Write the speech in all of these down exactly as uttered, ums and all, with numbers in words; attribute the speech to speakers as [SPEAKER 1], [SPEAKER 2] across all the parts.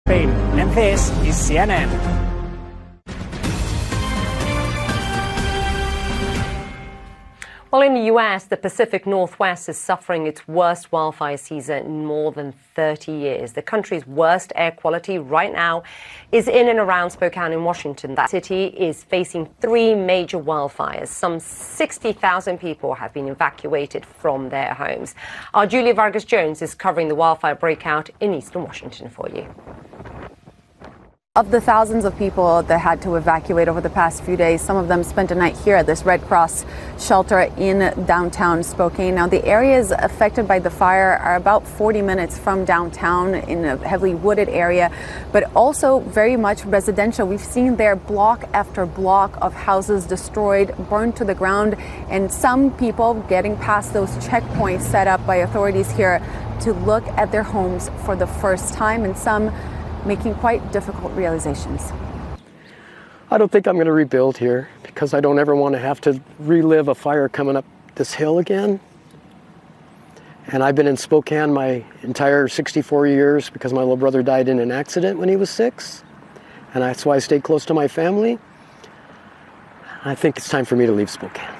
[SPEAKER 1] Spain. And this is C N N.
[SPEAKER 2] Well, in the U S, the Pacific Northwest is suffering its worst wildfire season in more than thirty years. The country's worst air quality right now is in and around Spokane in Washington. That city is facing three major wildfires. Some sixty thousand people have been evacuated from their homes. Our Julia Vargas Jones is covering the wildfire breakout in eastern Washington for you.
[SPEAKER 3] Of the thousands of people that had to evacuate over the past few days, some of them spent a night here at this Red Cross shelter in downtown Spokane. Now, the areas affected by the fire are about forty minutes from downtown in a heavily wooded area, but also very much residential. We've seen there block after block of houses destroyed, burned to the ground, and some people getting past those checkpoints set up by authorities here to look at their homes for the first time, and some making quite difficult realizations.
[SPEAKER 4] I don't think I'm going to rebuild here because I don't ever want to have to relive a fire coming up this hill again. And I've been in Spokane my entire sixty-four years because my little brother died in an accident when he was six. And that's why I stayed close to my family. I think it's time for me to leave Spokane.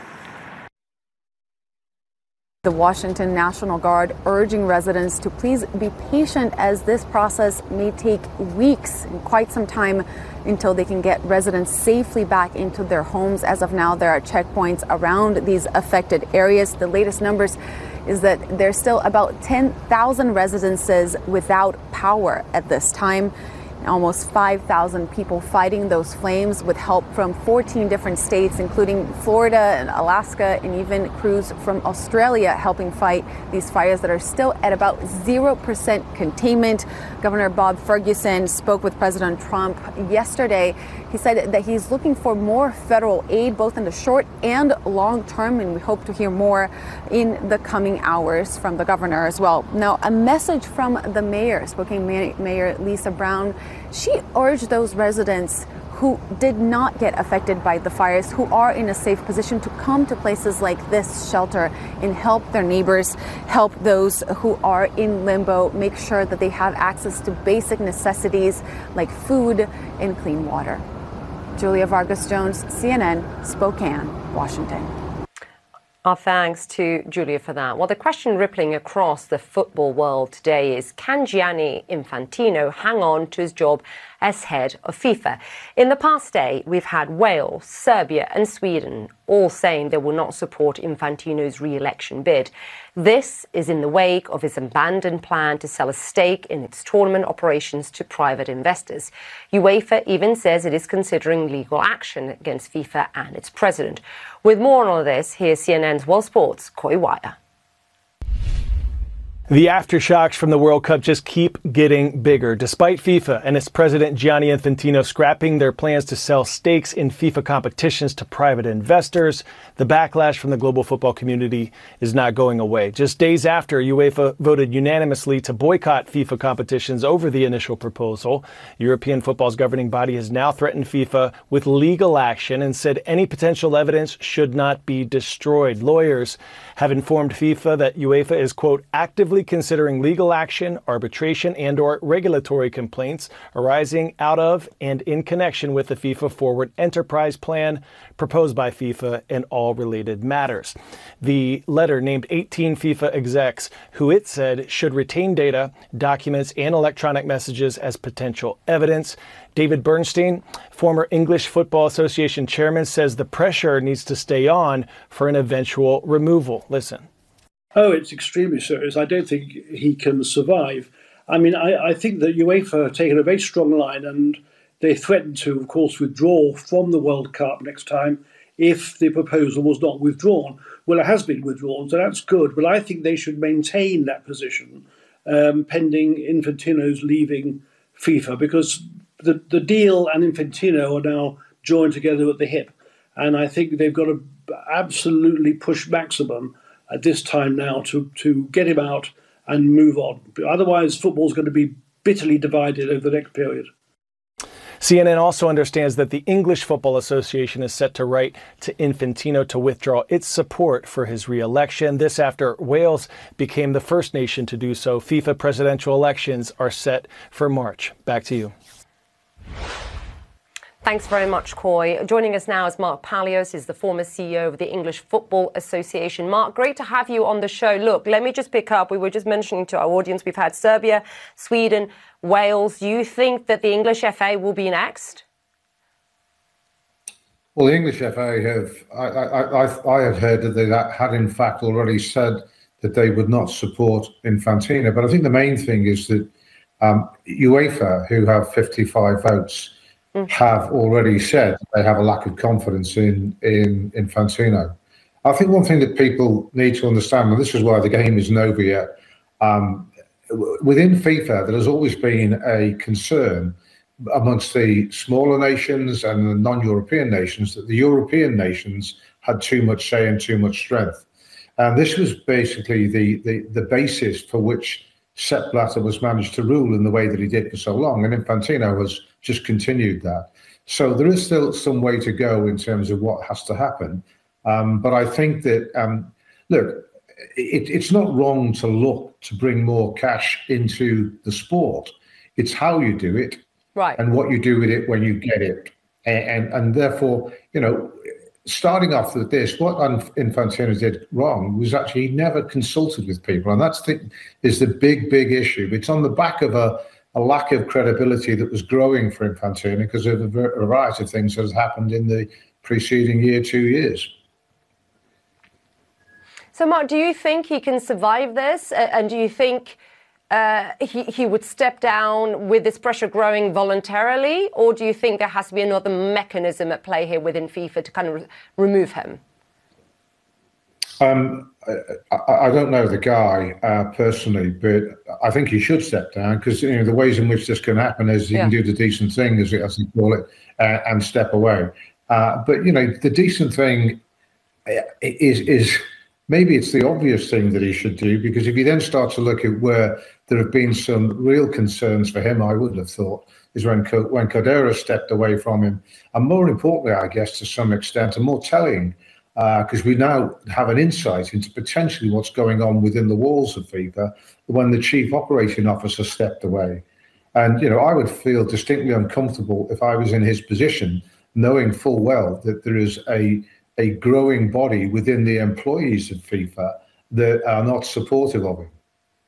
[SPEAKER 3] The Washington National Guard urging residents to please be patient as this process may take weeks and quite some time until they can get residents safely back into their homes. As of now, there are checkpoints around these affected areas. The latest numbers is that there's still about ten thousand residences without power at this time. Almost five thousand people fighting those flames with help from fourteen different states, including Florida and Alaska, and even crews from Australia helping fight these fires that are still at about zero percent containment. Governor Bob Ferguson spoke with President Trump yesterday. He said that he's looking for more federal aid, both in the short and long term, and we hope to hear more in the coming hours from the governor as well. Now, a message from the mayor, Spokane Mayor Lisa Brown. She urged those residents who did not get affected by the fires, who are in a safe position, to come to places like this shelter and help their neighbors, help those who are in limbo, make sure that they have access to basic necessities like food and clean water. Julia Vargas Jones, C N N, Spokane, Washington.
[SPEAKER 2] Our thanks to Julia for that. Well, the question rippling across the football world today is, can Gianni Infantino hang on to his job as head of FIFA? In the past day, we've had Wales, Serbia and Sweden all saying they will not support Infantino's re-election bid. This is in the wake of his abandoned plan to sell a stake in its tournament operations to private investors. UEFA even says it is considering legal action against FIFA and its president. With more on all this, here's C N N's World Sports' Coy Wire.
[SPEAKER 5] The aftershocks from the World Cup just keep getting bigger. Despite FIFA and its president Gianni Infantino scrapping their plans to sell stakes in FIFA competitions to private investors, the backlash from the global football community is not going away. Just days after UEFA voted unanimously to boycott FIFA competitions over the initial proposal, European football's governing body has now threatened FIFA with legal action and said any potential evidence should not be destroyed. Lawyers have informed FIFA that UEFA is, quote, actively considering legal action, arbitration, and or regulatory complaints arising out of and in connection with the FIFA Forward Enterprise Plan proposed by FIFA and all related matters. The letter named eighteen FIFA execs who it said should retain data, documents, and electronic messages as potential evidence. David Bernstein, former English Football Association chairman, says the pressure needs to stay on for an eventual removal. Listen.
[SPEAKER 6] Oh, it's extremely serious. I don't think he can survive. I mean, I, I think that UEFA have taken a very strong line, and they threatened to, of course, withdraw from the World Cup next time if the proposal was not withdrawn. Well, it has been withdrawn, so that's good. But I think they should maintain that position um, pending Infantino's leaving FIFA, because the, the deal and Infantino are now joined together at the hip. And I think they've got to absolutely push maximum at this time now to, to get him out and move on. Otherwise, football's going to be bitterly divided over the next period.
[SPEAKER 5] C N N also understands that the English Football Association is set to write to Infantino to withdraw its support for his re-election. This after Wales became the first nation to do so. FIFA presidential elections are set for March. Back to you.
[SPEAKER 2] Thanks very much, Coy. Joining us now is Mark Palios, is the former C E O of the English Football Association. Mark, great to have you on the show. Look, let me just pick up. We were just mentioning to our audience, we've had Serbia, Sweden, Wales. Do you think that the English F A will be next?
[SPEAKER 7] Well, the English F A have, I, I, I, I had heard that they had in fact already said that they would not support Infantino. But I think the main thing is that um, UEFA, who have fifty-five votes, have already said they have a lack of confidence in, in Infantino. I think one thing that people need to understand, and this is why the game isn't over yet, um, within FIFA, there has always been a concern amongst the smaller nations and the non-European nations that the European nations had too much say and too much strength. And this was basically the, the, the basis for which Sepp Blatter was managed to rule in the way that he did for so long, and Infantino has just continued that. So there is still some way to go in terms of what has to happen. Um, but I think that, um, look, it, it's not wrong to look to bring more cash into the sport. It's how you do it, right, and what you do with it when you get it. And, and, and therefore, you know, starting off with this, what Infantino did wrong was actually he never consulted with people. And that's the, is the big, big issue. It's on the back of a, a lack of credibility that was growing for Infantino because of a variety of things that has happened in the preceding year, two years.
[SPEAKER 2] So, Mark, do you think he can survive this? And do you think uh, he, he would step down with this pressure growing voluntarily? Or do you think there has to be another mechanism at play here within FIFA to kind of re remove him?
[SPEAKER 7] Um, I, I don't know the guy uh, personally, but I think he should step down because, you know, the ways in which this can happen is he yeah. can do the decent thing, as, as they call it, uh, and step away. Uh, but, you know, the decent thing is, is maybe it's the obvious thing that he should do, because if you then start to look at where there have been some real concerns for him, I would have thought, is when, when Codera stepped away from him. And more importantly, I guess, to some extent, and more telling, because uh, we now have an insight into potentially what's going on within the walls of FIFA when the chief operating officer stepped away. And, you know, I would feel distinctly uncomfortable if I was in his position, knowing full well that there is a, a growing body within the employees of FIFA that are not supportive of him.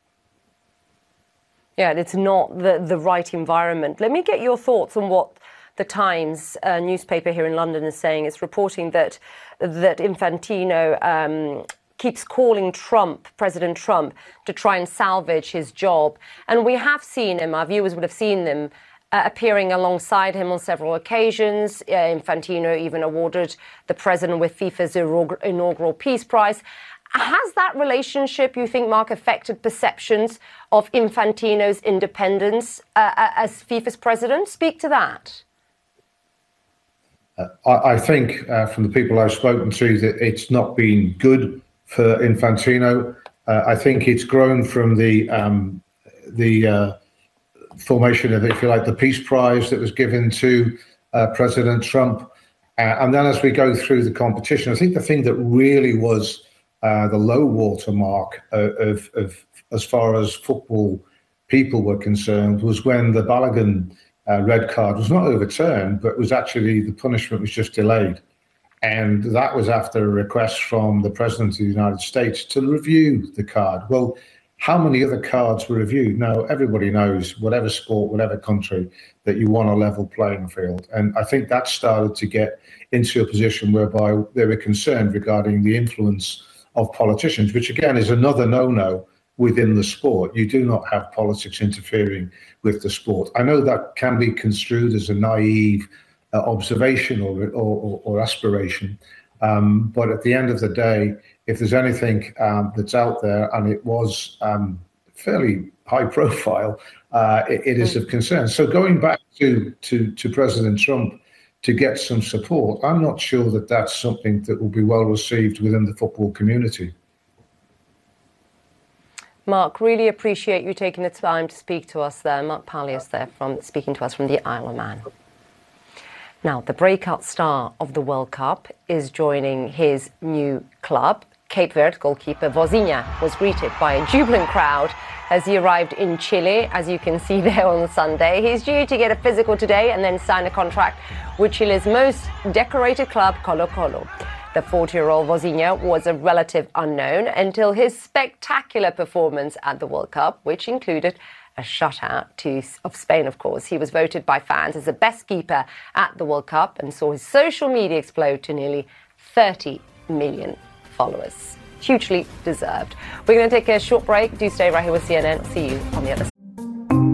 [SPEAKER 2] Yeah, it's not the, the right environment. Let me get your thoughts on what the Times uh, newspaper here in London is saying. It's reporting that that Infantino um, keeps calling Trump, President Trump, to try and salvage his job. And we have seen him, our viewers would have seen them, uh, appearing alongside him on several occasions. Uh, Infantino even awarded the president with FIFA's inaugural Peace Prize. Has that relationship, you think, Mark, affected perceptions of Infantino's independence uh, as FIFA's president? Speak to that.
[SPEAKER 7] Uh, I, I think uh, from the people I've spoken to that it's not been good for Infantino. Uh, I think it's grown from the um, the uh, formation of, if you like, the Peace Prize that was given to uh, President Trump. Uh, and then as we go through the competition, I think the thing that really was uh, the low water mark of, of, of as far as football people were concerned was when the Balogun uh, red card was not overturned, but was actually the punishment was just delayed. And that was after a request from the President of the United States to review the card. Well, how many other cards were reviewed? Now, everybody knows, whatever sport, whatever country, that you want a level playing field. And I think that started to get into a position whereby they were concerned regarding the influence of politicians, which again is another no-no within the sport. You do not have politics interfering with the sport. I know that can be construed as a naive uh, observation or, or, or aspiration. Um, but at the end of the day, if there's anything um, that's out there, and it was um, fairly high profile, uh, it, it is of concern. So going back to, to, to President Trump to get some support, I'm not sure that that's something that will be well received within the football community.
[SPEAKER 2] Mark, really appreciate you taking the time to speak to us there. Mark Palios there, from speaking to us from the Isle of Man. Now, the breakout star of the World Cup is joining his new club. Cape Verde goalkeeper Vozinha was greeted by a jubilant crowd as he arrived in Chile, as you can see there on Sunday. He's due to get a physical today and then sign a contract with Chile's most decorated club, Colo-Colo. The forty-year-old Vozinha was a relative unknown until his spectacular performance at the World Cup, which included a shutout to, of Spain, of course. He was voted by fans as the best keeper at the World Cup and saw his social media explode to nearly thirty million followers. Hugely deserved. We're going to take a short break. Do stay right here with C N N. I'll see you on the other side.